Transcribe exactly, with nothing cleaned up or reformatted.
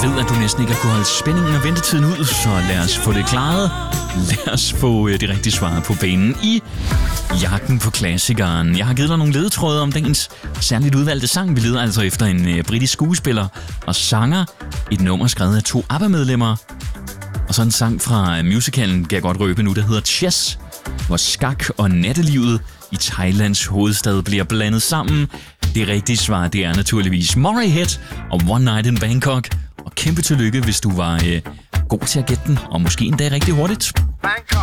ved, at du næsten ikke har kunnet holde spændingen og ventetiden ud, så lad os få det klaret. Lad os få det rigtige svar på banen i jagten på klassikeren. Jeg har givet dig nogle ledetråde om dagens særligt udvalgte sang. Vi leder altså efter en øh, britisk skuespiller og sanger. Et nummer skrevet af to ABBA-medlemmer. Og så en sang fra musicalen, kan jeg godt røbe nu, der hedder Chess, hvor skak og nattelivet i Thailands hovedstad bliver blandet sammen. Det rigtige svar, det er naturligvis Moray-Head og One Night in Bangkok. Og kæmpe tillykke, hvis du var øh, god til at gætte den, og måske endda rigtig hurtigt. Bangkok.